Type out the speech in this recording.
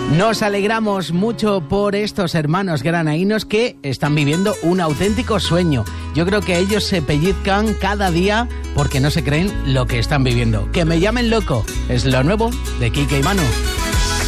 Nos alegramos mucho por estos hermanos granaínos que están viviendo un auténtico sueño. Yo creo que ellos se pellizcan cada día porque no se creen lo que están viviendo. Que me llamen loco, es lo nuevo de Quique y Manu.